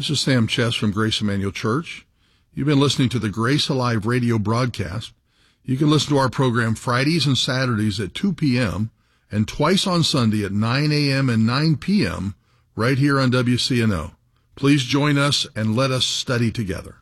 This is Sam Chess from Grace Emmanuel Church. You've been listening to the Grace Alive radio broadcast. You can listen to our program Fridays and Saturdays at 2 p.m. and twice on Sunday at 9 a.m. and 9 p.m. right here on WCNO. Please join us and let us study together.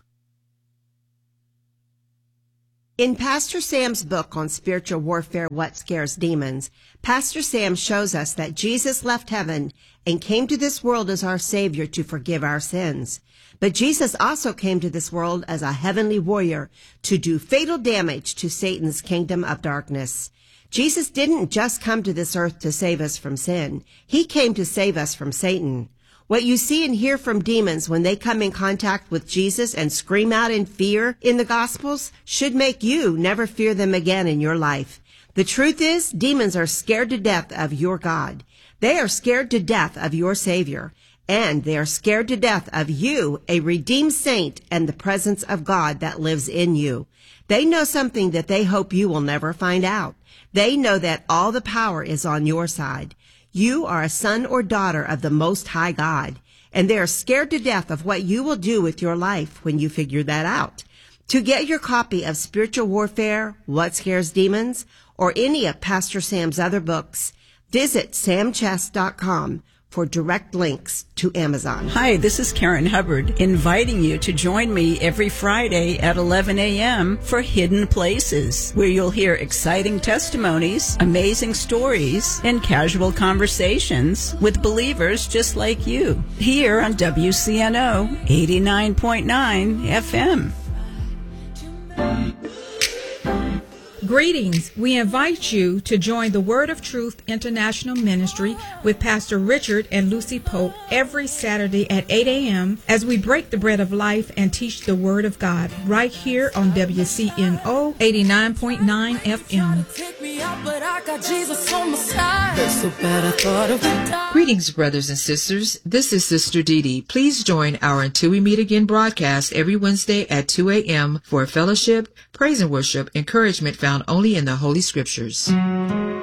In Pastor Sam's book on spiritual warfare, What Scares Demons, Pastor Sam shows us that Jesus left heaven and came to this world as our Savior to forgive our sins. But Jesus also came to this world as a heavenly warrior to do fatal damage to Satan's kingdom of darkness. Jesus didn't just come to this earth to save us from sin. He came to save us from Satan. What you see and hear from demons when they come in contact with Jesus and scream out in fear in the Gospels should make you never fear them again in your life. The truth is, demons are scared to death of your God. They are scared to death of your Savior. And they are scared to death of you, a redeemed saint, and the presence of God that lives in you. They know something that they hope you will never find out. They know that all the power is on your side. You are a son or daughter of the Most High God, and they are scared to death of what you will do with your life when you figure that out. To get your copy of Spiritual Warfare, What Scares Demons, or any of Pastor Sam's other books, visit samchess.com for direct links to Amazon. Hi, this is Karen Hubbard, inviting you to join me every Friday at 11 a.m. for Hidden Places, where you'll hear exciting testimonies, amazing stories, and casual conversations with believers just like you, here on WCNO 89.9 FM. Greetings. We invite you to join the Word of Truth International Ministry with Pastor Richard and Lucy Pope every Saturday at 8 a.m. as we break the bread of life and teach the Word of God right here on WCNO 89.9 FM. Greetings, brothers and sisters. This is Sister Dee Dee. Please join our Until We Meet Again broadcast every Wednesday at 2 a.m. for fellowship, praise and worship, encouragement found only in the Holy Scriptures.